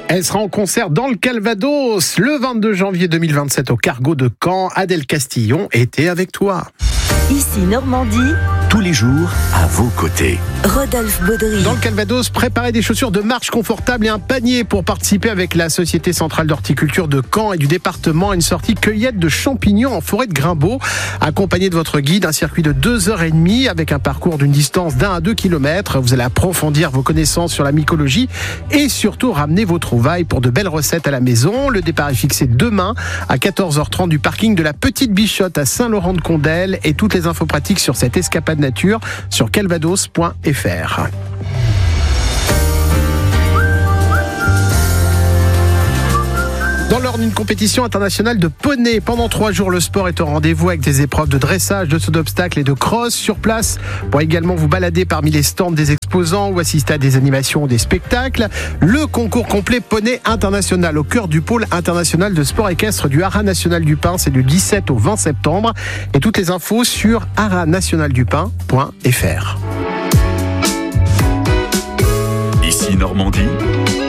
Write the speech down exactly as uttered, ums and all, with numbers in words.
Elle sera en concert dans le Calvados le vingt-deux janvier deux mille vingt-sept au Cargo de Caen. Adèle Castillon était avec toi. Ici Normandie. Tous les jours, à vos côtés. Rodolphe Baudry. Dans le Calvados, préparez des chaussures de marche confortables et un panier pour participer avec la Société Centrale d'Horticulture de Caen et du département à une sortie cueillette de champignons en forêt de Grimbaud. Accompagné de votre guide, un circuit de deux heures trente avec un parcours d'une distance d'un à deux kilomètres. Vous allez approfondir vos connaissances sur la mycologie et surtout ramener vos trouvailles pour de belles recettes à la maison. Le départ est fixé demain à quatorze heures trente du parking de la Petite Bichotte à Saint-Laurent-de-Condel et toutes les infos pratiques sur cette escapade nature sur calvados point f r. Dans l'ordre d'une compétition internationale de poney, pendant trois jours, le sport est au rendez-vous avec des épreuves de dressage, de saut d'obstacles et de cross sur place. Pour également vous balader parmi les stands des exposants ou assister à des animations ou des spectacles. Le concours complet poney international au cœur du pôle international de sport équestre du Haras National du Pin, c'est du dix-sept au vingt septembre. Et toutes les infos sur haras national du pin point f r. Ici Normandie.